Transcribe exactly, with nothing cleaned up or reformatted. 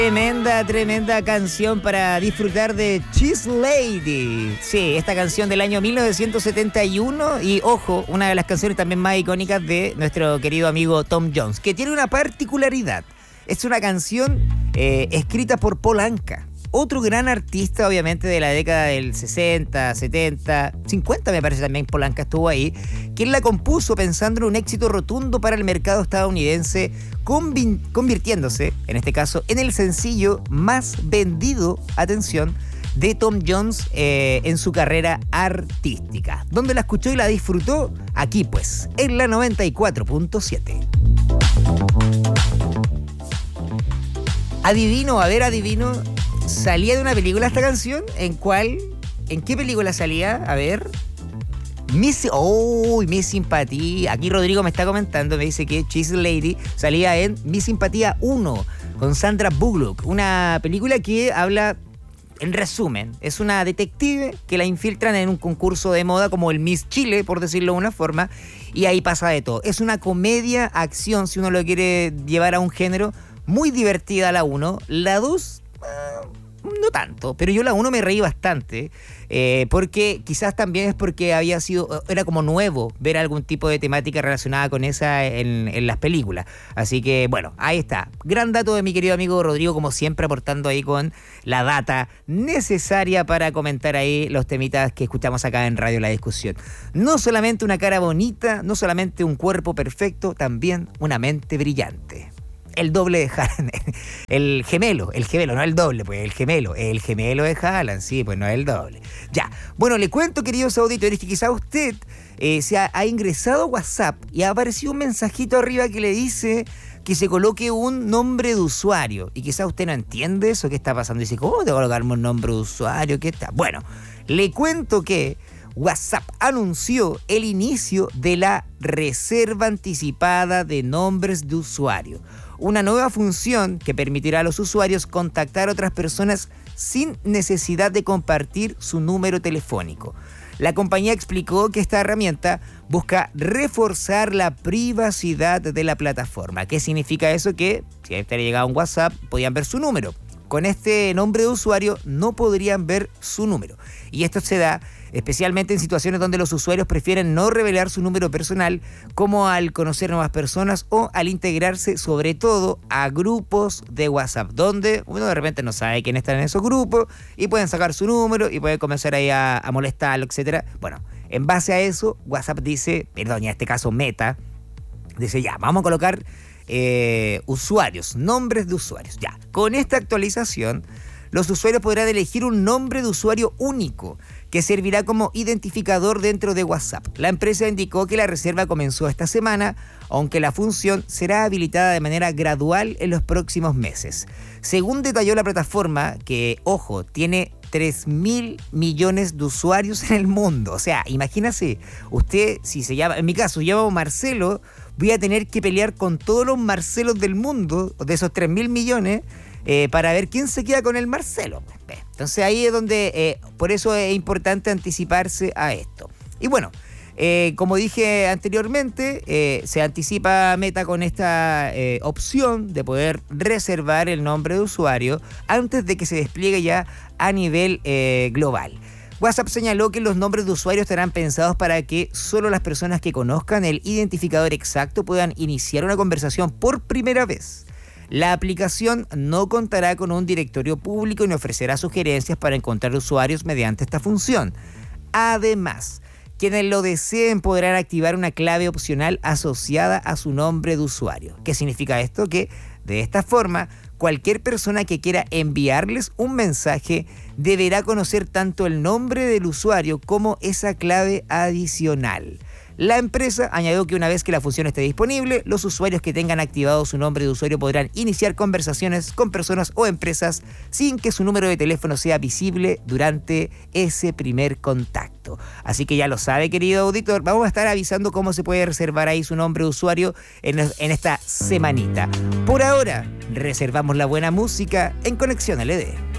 Tremenda, tremenda canción para disfrutar de Cheese Lady. Sí, esta canción del año mil novecientos setenta y uno y, ojo, una de las canciones también más icónicas de nuestro querido amigo Tom Jones, que tiene una particularidad. Es una canción eh, escrita por Paul Anka, otro gran artista, obviamente, de la década del sesenta, setenta, cincuenta, me parece también Paul Anka estuvo ahí, quien la compuso pensando en un éxito rotundo para el mercado estadounidense, convi- convirtiéndose, en este caso, en el sencillo más vendido, atención, de Tom Jones eh, en su carrera artística. ¿Dónde la escuchó y la disfrutó? Aquí, pues, en la noventa y cuatro punto siete. Adivino, a ver, adivino... ¿Salía de una película esta canción? ¿En cuál? ¿En qué película salía? A ver. Miss... ¡Oh! Mi Simpatía. Aquí Rodrigo me está comentando, me dice que Cheese Lady salía en Mi Simpatía uno con Sandra Bullock. Una película que habla, en resumen, es una detective que la infiltran en un concurso de moda como el Miss Chile, por decirlo de una forma, y ahí pasa de todo. Es una comedia, acción, si uno lo quiere llevar a un género, muy divertida la uno. La dos... no tanto, pero yo la uno me reí bastante, eh, porque quizás también es porque había sido, era como nuevo ver algún tipo de temática relacionada con esa en, en las películas. Así que, bueno, ahí está. Gran dato de mi querido amigo Rodrigo, como siempre, aportando ahí con la data necesaria para comentar ahí los temitas que escuchamos acá en Radio La Discusión. No solamente una cara bonita, no solamente un cuerpo perfecto, también una mente brillante. El doble de Haaland, el gemelo, el gemelo, no el doble, pues el gemelo, el gemelo de Haaland, sí, pues no es el doble. Ya, bueno, le cuento, queridos auditores, que quizá usted eh, se ha, ha ingresado a WhatsApp y ha aparecido un mensajito arriba que le dice que se coloque un nombre de usuario. Y quizá usted no entiende eso, ¿qué está pasando? Dice, ¿cómo te colocarme un nombre de usuario? ¿Qué está? Bueno, le cuento que WhatsApp anunció el inicio de la reserva anticipada de nombres de usuario. Una nueva función que permitirá a los usuarios contactar a otras personas sin necesidad de compartir su número telefónico. La compañía explicó que esta herramienta busca reforzar la privacidad de la plataforma. ¿Qué significa eso? Que si a usted le llegaba un WhatsApp, podían ver su número. Con este nombre de usuario no podrían ver su número. Y esto se da especialmente en situaciones donde los usuarios prefieren no revelar su número personal, como al conocer nuevas personas o al integrarse sobre todo a grupos de WhatsApp, donde uno de repente no sabe quién está en esos grupos y pueden sacar su número y pueden comenzar ahí a, a molestarlo, etcétera. Bueno, en base a eso, WhatsApp dice, perdón, y en este caso Meta, dice ya, vamos a colocar eh, usuarios, nombres de usuarios. Ya, con esta actualización, los usuarios podrán elegir un nombre de usuario único que servirá como identificador dentro de WhatsApp. La empresa indicó que la reserva comenzó esta semana, aunque la función será habilitada de manera gradual en los próximos meses. Según detalló la plataforma, que, ojo, tiene tres mil millones de usuarios en el mundo. O sea, imagínese, usted, si se llama, en mi caso, llamo Marcelo, voy a tener que pelear con todos los Marcelos del mundo, de esos tres mil millones, Eh, para ver quién se queda con el Marcelo. Entonces ahí es donde, eh, por eso es importante anticiparse a esto. Y bueno, eh, como dije anteriormente, eh, se anticipa Meta con esta eh, opción de poder reservar el nombre de usuario antes de que se despliegue ya a nivel eh, global. WhatsApp señaló que los nombres de usuario estarán pensados para que solo las personas que conozcan el identificador exacto puedan iniciar una conversación por primera vez. La aplicación no contará con un directorio público ni ofrecerá sugerencias para encontrar usuarios mediante esta función. Además, quienes lo deseen podrán activar una clave opcional asociada a su nombre de usuario. ¿Qué significa esto? Que de esta forma, cualquier persona que quiera enviarles un mensaje deberá conocer tanto el nombre del usuario como esa clave adicional. La empresa añadió que una vez que la función esté disponible, los usuarios que tengan activado su nombre de usuario podrán iniciar conversaciones con personas o empresas sin que su número de teléfono sea visible durante ese primer contacto. Así que ya lo sabe, querido auditor, vamos a estar avisando cómo se puede reservar ahí su nombre de usuario en, en esta semanita. Por ahora, reservamos la buena música en Conexión L D.